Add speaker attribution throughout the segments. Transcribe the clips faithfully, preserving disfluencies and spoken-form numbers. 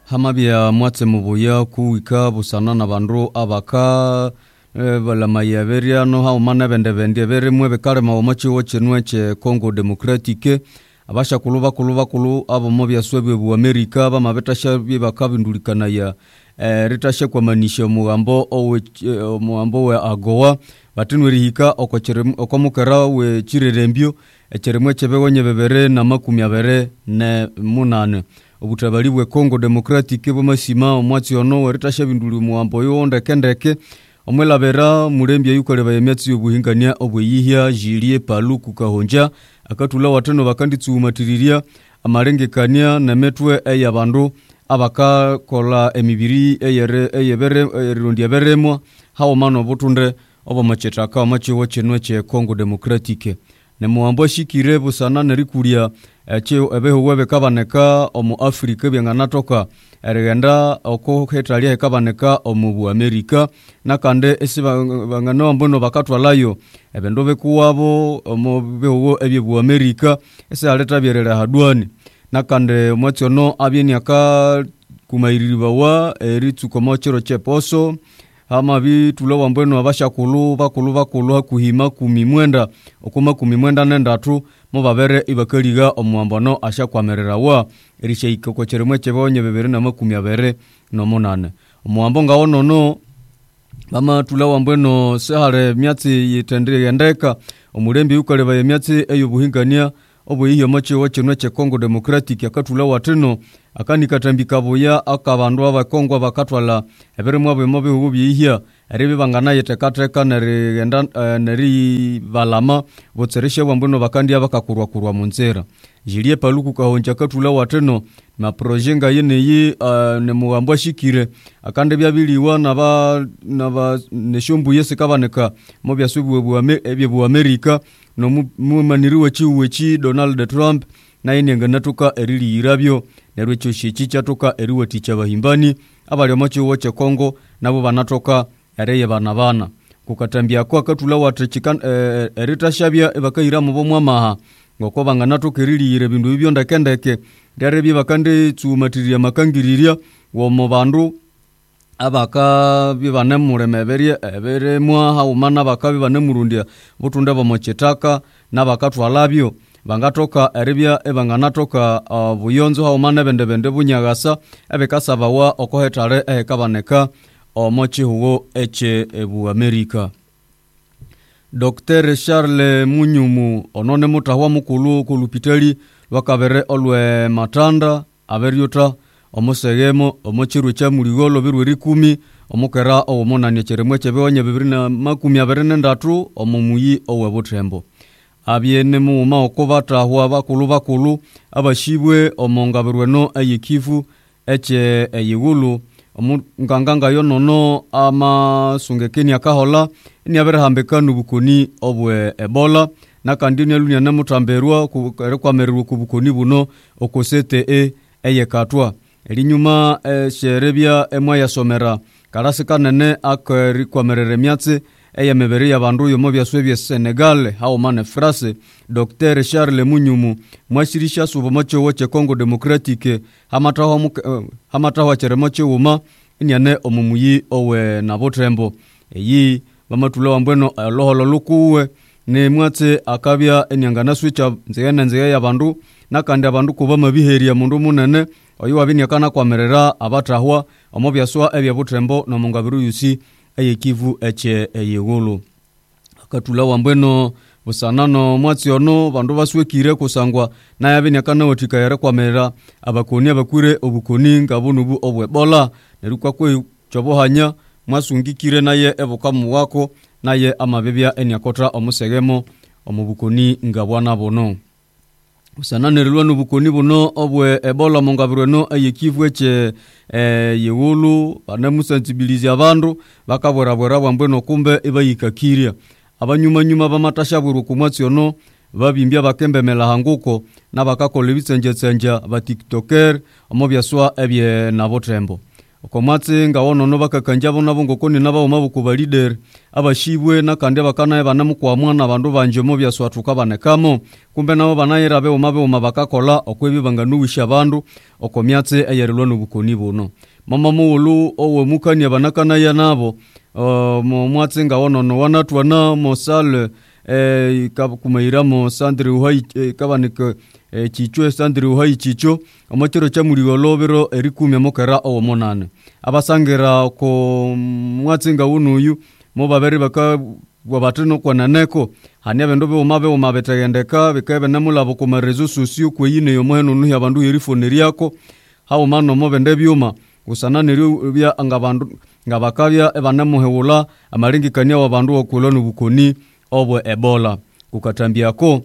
Speaker 1: hamabia mwatse mubuya kuwika busana na bandu abaka e, balamaya beriano haumana bende bende bere mwe bekare mawomachi wochenwe che Congo Democratique abasha kuluba kuluba kulu abo mobya swebwe bu America bamabetasha bibakabindulikana ya e, ritashe kwa manisha mugambo owe e, mugambo we agowa batinweri hika okocherem okomukera we chirerembyo echeremwe chebewonye bebere na makumi abere ne munane obutabali bwe Congo Democratique bomasima omwatsi ono weritasha binduli mugambo yo ndekendeke omwelabera murembye yukoleba yemyatsi yobuhingania obweyihya Julie Paluku Kahonja akatula watano bakanditsumatiriria amarengekania na metwe eyabandu abakakola emibiri eyere eyebere erondia beremwa hawo mano butunde obo machetaka machi wochenwe che Congo Democratique ne muambo shikire busana nerikulia eche ebeho webe kabaneka omu Afrika byanganatoka erigenda oko hetalia kabaneka omu bu America nakande esibangano mbono bakatwalayo ebendo bekuwabo omu beho ebye bu America ese aleta byerera hadwani nakande mwatyono abyeni aka kumairiribawa eritsuko mochero cheposo hama bi tulowa mbweno abasha kulu bakulu bakulu hakuhima kumimwenda okuma kumimwenda nendatu mubabere ibakaliga omwambano asha kwamererawa erishaika ko cheremwe chebonye bebere na makumi abere no monane omwambo ngawono no bama tulowa mbweno sehare myatsi yitendere yendeka omulembi ukaleba yemyatsi eyobuhingania obuyiyo machi wochenwe che Congo Democratique akatula watino akanikatambika boya akabandu abakongo abakatwala ebere mwabwe mobe hubiyihya eribe bangana yetekateka neri enda uh, neri balama botsereshe bambuno bakandi abakakurwa kurwa munzera Julie Paluku Kahonja katula watino na projenga yene yi uh, ne muambo shikire akande byabiliwa na ba na ba neshombu yese kabaneka mobya subu bu ebye bu America no mu maniriwe chiwe Donald Trump na inenga natuka erili irabyo nerwecho shichicha toka eriwe ticha bahimbani abali amacho woche Kongo nabo banatoka ereye banabana kukatambia kwa katula watrichikan e, eritashabya ebakayira mu bomwamaha ngoko banganatoka erili ire bindu bibyo ndakendeke ndarebi bakande tsumatiria makangiriria wo mu bandu abaka bibanemuremeberie ebere mwa haumana bakabi banemurundia butunda bomochetaka nabakatwalabyo bangatoka eribya ebanganatoka uh, buyonzo haumana bende bende bunyagasa ebekasabawa okohetare ehekabaneka omochi hugo eche ebu America. Docteur Charles Munyumu onone mutahwa mukulu kulupitali wakabere olwe matanda aberiota omosegemo omochiru cha muligolo birweri kumi omukera owomonanye cheremwe chebonye bibiri na makumi abere nendatu omumuyi owe butembo abyene mu maokobata hwa bakulu bakulu abashibwe omongabirweno ayikifu eche eyigulu omunganganga yonono ama sungekeni akahola ni aberehambekanu bukoni obwe Ebola nakandini alunya namutamberwa kurekwamererwa kubukoni buno okosete e eyekatwa elinyuma e, sherebya emwa yasomera karasika nene akwerikwamerere myatse eya mebere ya bandu yomo byaswebye Senegal hao mane frase Docteur Charles Munyumu mwashirisha subo macho woche Congo Democratique hamataho uh, hamataho cheremacho uma inyane omumuyi owe na botrembo eyi bamatula wambweno uh, loholo lukuwe ne mwatse akabya enyangana switcha nzeyana nzeya ya bandu nakandi abandu kuba mabiheria mundu munene oyiwa binyakana kwamerera abatahwa omobyaswa ebya botrembo no mungabiru yusi eyekivu eche eyegulu akatula wambweno busanano mwatsi ono bandu baswekire kusangwa na yabinyakana otika yare kwamerera abakoni abakure obukoni ngabunubu obwebola nerukwa kwe chobohanya mwasungikire naye ebukamu wako naye amabebya enyakota omusegemo omubukoni ngabwana bono usanane rilwa nubukoni buno obwe Ebola mongabirweno ayekivu eche e, yewulu banemusensibilize abandu bakabwerabwera bwambweno kumbe ibayikakiria abanyuma nyuma bamatashaburu kumwatsi ono babimbya bakembemela hanguko nabakakola bisenje senja ba TikToker omobyaswa ebye nabotrembo okomwatse nga wono no bakakanjabo nabo ngokoni nabo mabuko ba leader abashibwe nakande bakana bana mukwamwa na bandu banje mo byaswatuka banekamo kumbe nabo banayira be omabe omabakakola okwebibanga nuwisha bandu okomyatse eyerilwa nobukoni buno mama muulu owe mukani abanakana ya nabo uh, mo mwatse nga wono no wanatwa na mosale eh kumaira mo sandre uhai eh, kabanike eh, chicho sandre uhai chicho amachero cha muligolo bero erikumi mokera owo monane abasangira ko mwatse nga unuyu mo babere baka wabatino kwa naneko hanya bendo be omabe omabetegendeka bikabe namulabo ku marezo sosio kweyine yo moheno nuhi abandu yerifone yako hawo mano mo bende byuma usana neri bya angabandu ngabakabya ebanamuhewula amaringikania wabandu okulonu bukoni obwe Ebola kukatambiako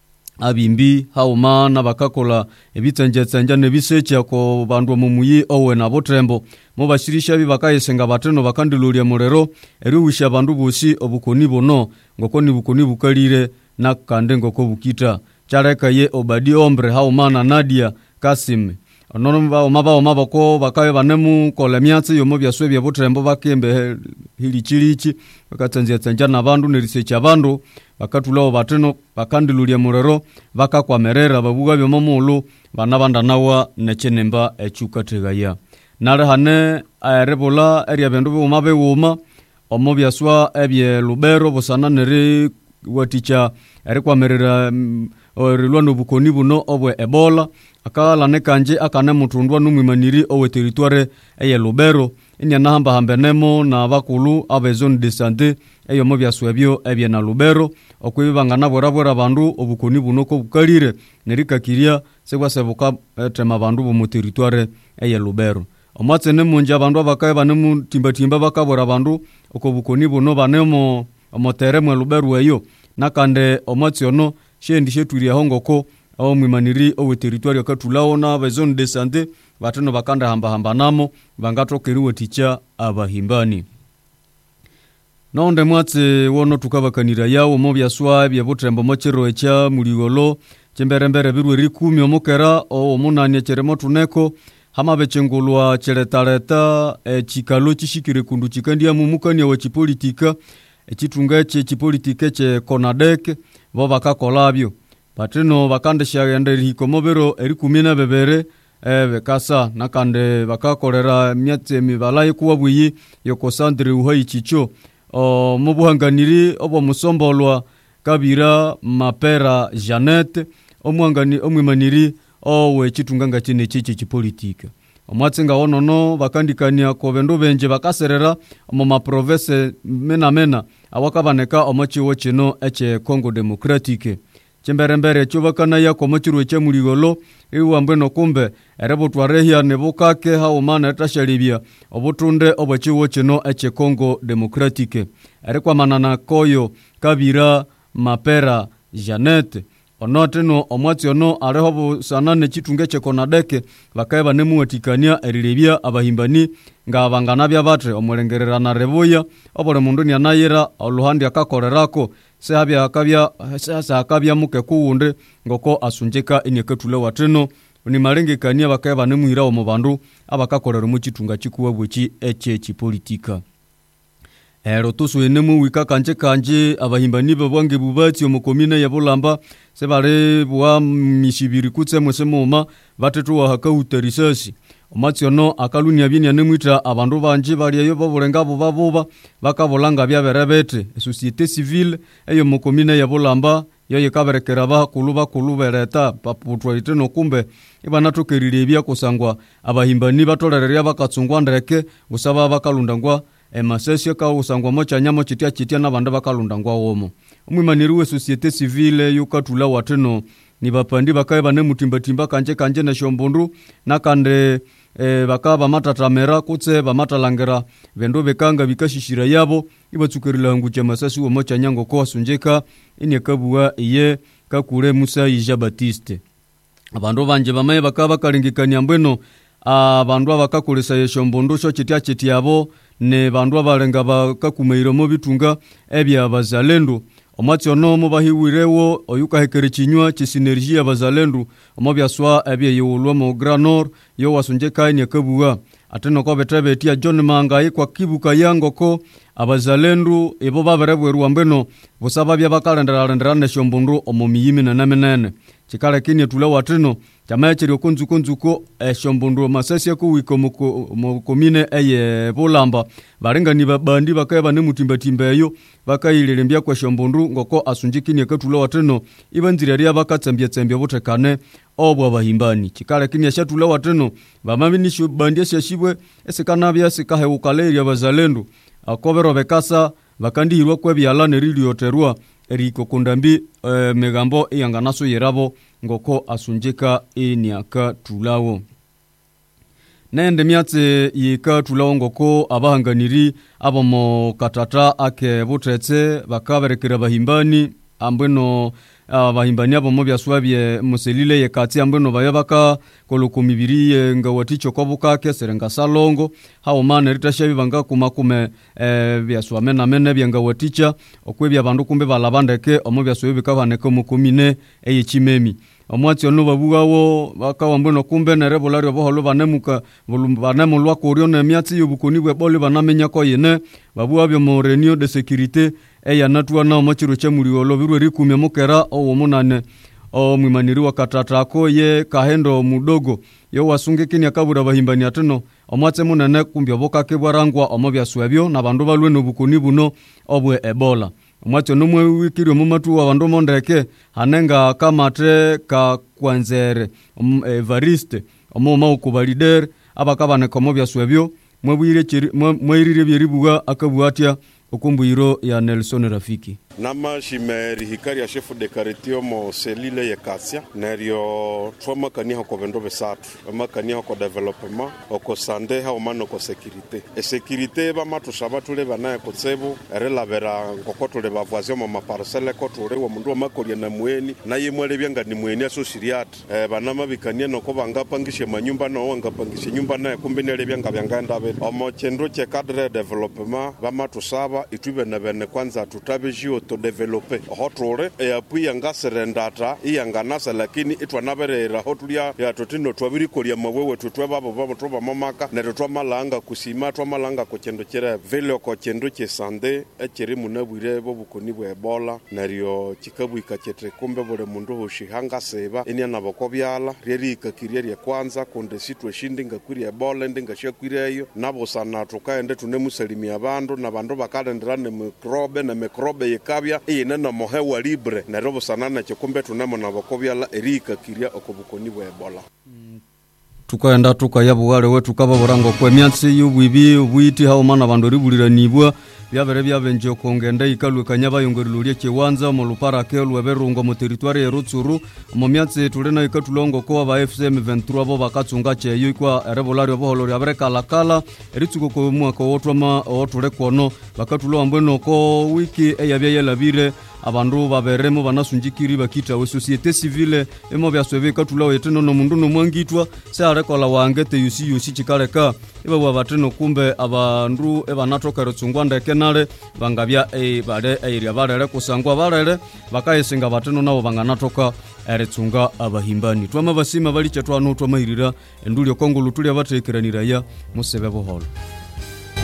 Speaker 1: abimbi hauma na bakakola ebitenjetsenja nebisecha ko bandu mumuyi owe na botrembo mo bashirisha bibakayesenga bateno bakandilulia murero eriwisha bandu bosi obukoni bono ngokoni bukoni bukalire na kande ngoko bukita chareka ye obadi ombre hauma na Nadia Kasim onono ba omaba omaba ko bakaye banemu kolemyatse yomo byaswe bya botrembo bakembe hili chilichi bakatsenja tsenja na bandu nerisecha bandu bakatulawo bateno bakandilulia murero bakakwamerera babuga byomomulu banabanda nawa nechenemba echukategaya nare hane aerebola eria bendu bomabe woma omo byaswa ebye Lubero bosana neri waticha erikwamerera mm, orilwa nobukoni buno obwe Ebola akala nekanje akane mutundwa numwimaniri owe territoire eye Lubero inya nahamba hambenemo na bakulu abe zone de santé eyo mo byaswebyo ebye na Lubero okwibanga naborabora bandu obukoni buno ko bukalire nerikakiria sebwa sebuka tema bandu mu territoire eye Lubero omwatse nemunja abandu abakaye banemu timba timba bakabora bandu okobukoni buno banemo omotere mu Lubero eyo nakande omwatse ono shendi sheturi hongoko au mwimaniri owe territoire katulao na ba zone de santé batano bakanda hamba hamba namo bangatokeriwe ticha abahimbani nonde mwatse wono tukabakanira yawo mo byaswa bya botrembo mochero echa muligolo chemberembere birwe rikumi omokera o munanye cheremo tuneko hama bechengulwa cheretareta e chikalo chishikire kundu chikandia mumukania wa chipolitika echitunga che chipolitika che Konadek bo bakakolabyo batino bakandesha yande hikomobero erikumina bebere ebe kasa nakande bakakorera myatse mibalaye kuwabwiyi yoko sandre uhai chicho o mubuhanganiri obo musombolwa Kabira Mapera Janet omwangani omwimaniri owe chitunganga chine chichi chipolitika omwatsenga onono bakandikania ko bendo benje bakaserera omo ma province mena mena awakabaneka omochiwo chino eche Congo Democratique chemberembere chubakana ya komochiru eche muligolo iwambwe no kumbe erebotwarehia nebukake haumana etashalibia obutunde obochiwo chino eche Congo Democratique erekwa manana koyo Kabira Mapera Janet onoteno omwatsi ono areho sanane chitunge che Konadeke bakaye banemu watikania erilebia abahimbani nga abangana bya batre omulengerera na rebuya obole mundu ni anayira oluhandi akakorerako se habya akabya sasa akabya muke kuwunde ngoko asunjeka inyeketule wateno ni malengekania bakaye banemu ira omu bandu abakakorera mu chitunga chikuwa bwechi eche chipolitika ero tusu enemu wika kanje kanje abahimbani babwange bubati omukomine ya Bulamba sebale bwa mishibiri kutse mwesemoma batetu wa hakauterisasi omatsiono akalunya byenya nemwita abandu banje bali ayo babulenga bubabuba bakabolanga byaberebete societe civile eyo mukomine ya Bulamba yo yekaberekera ba kuluba kulubereta paputwalite no kumbe ibanatokerire bya kusangwa abahimbani batolereria bakatsungwa ndeke gusaba bakalundangwa emasesye ka usangwa mocha nyamo chitia chitia na banda bakalundangwa womo umwimaniri we societe civile yukatula wateno ni bapandi bakaye bane mutimba timba kanje kanje na shombundu nakande e, bakaba matatamera kutse bamatalangera vendo bekanga bikashishira yabo ibatsukerila nguche masasi wo mocha nyango ko asunjeka ine kabuwa iye kakure Musa Ija Baptiste abandu banje bamaye bakaba kalingikania mbweno abandu abakakulisa yeshombundu sho chitia chitiabo ne bandu abalenga bakakumeiro mo bitunga ebya abazalendo omwatsi ono mo bahiwirewo oyuka hekere chinywa chisinergia abazalendo omo byaswa ebye yulwa mo Grand Nord yo wasunjeka ine kabuwa ateno ko betebetia John Mangai kwa kibuka yangoko abazalendu ibo baberebwerwa mbeno busaba bya bakalenderarendera shombundu omomiyimi na namenene chikale kinye tule watino chamaecheri okunzu kunzuko eshombundu masasi ko wiko mukomine eye bulamba barenga ni babandi bakaba ne mutimba timbeyo bakayilelembya kwa shombundu ngoko asunjikini ekatule watino ibanzira lya bakatsembye tsembye butekane obwa bahimbani chikale kinye shatule watino bamaminisho bandi shashibwe esekana bya sikahe ukaleria bazalendu akobero bekasa bakandihirwa kwa byalane rilioterwa eriko kundambi e, megambo iyanganaso yerabo ngoko asunjika iniaka tulawo nende myatse yika tulawo ngoko abahanganiri abamo katata ake butetse bakaberekera bahimbani ambeno abahimbani abamo byaswabye muselile yekati ambeno bayabaka kolokumibiri ngawaticho kobukake serenga salongo hawo mane ritashabi banga kumakume e, byaswamena mene byangawaticha okwebya bandu kumbe balabandeke omo byaswebi kabaneke mukomine eyechimemi omwatsi ono babugawo bakawambeno kumbe nerebolari oboholo banemuka banemulwa korio ne myatsi yobukoni bwe bole banamenya ko yene babuabyo mo renio de sécurité eya natwa na omachiro chamuriolo birwe rikumye mukera owo munane o mwimaniri wa katatako ye kahendo mudogo yo wasungikini akabura bahimbani ateno omwatse munene kumbyo bokake bwarangwa omo byaswebyo na bandu balwe nobukoni buno obwe Ebola omwatse no mwe wikiri omumatu wa bandu mondeke hanenga kamate ka kwanzere um, Evariste omo maukubalidere abakabane komo byaswebyo mwe bwire mwe irire byeribuga akabuatia okumbuiro ya Nelson Rafiki
Speaker 2: nama shimeri hikari ya shefu de karetio mo selile ye kasia nerio twama kania ko vendo besatu ama kania ko development oko sande ha omano ko security e security ba matu sabatule bana ko tsebo rela vera kokoto le bavwazio mo parcelle ko tore wo mundu makoria na mweni na yemwele byanga ni mweni aso siriat e bana mabikania no ko banga pangishe manyumba no wanga pangishe nyumba na kumbe nele byanga byanga ndabe omo chendro che cadre development ba matu saba itube na bene kwanza tutabejio to develope hotore e apu yanga serendata yanga nasa lakini itwa naberera hotulia ya totino twabiri kolia mawewe tutwe babo babo toba mamaka na twa malanga kusima twa malanga ko chendo kera velo ko chendo che sande echeri munabwire bo bukoni bwe Ebola nario chikabu ikachetre kumbe bole mundu hoshihanga seba enia naboko byala reri ikakiria ya kwanza konde sitwe shindinga kuri Ebola ndinga shakwireyo nabo sana tukaende tunemusalimia abandu na bandu bakalenderane mikrobe na mikrobe yekabya ine na mohewa libre na robo sanana chikumbe tunemo na bakobyala erika kiria okobukoni bwe Ebola mm.
Speaker 1: Tukaenda tukayabugale wetu kababorango kwe myatsi yubwibi ubwiti hao mana bandu ribulira nibwa byabere byabenje kongenda ikalwe kanyaba yongorilulie chewanza mu lupara kelwe berungo mu territoire ya Rutsuru mu myatsi tulena ikatulongo ko ba F C M vingt-trois bo bakatsunga cheyo kwa rebolari oboholo ya bereka kala eritsuko ko mwaka wotwama otule kono bakatulo ambweno ko wiki eyabya yelabire abandu baberemo banasunjikiri bakita we societe civile emo byaswebe katulawo yeteno no mundu no mwangitwa se arekola wangete yusi yusi chikaleka iba babateno kumbe abandu ebanatoka rutsungwa ndekenale bangabya e bale area balere kusangwa balere bakayesinga bateno nabo banganatoka eretsunga abahimbani twama basima bali chatwano twamahirira endulyo kongulu tuli abatekeranira ya musebe boholo.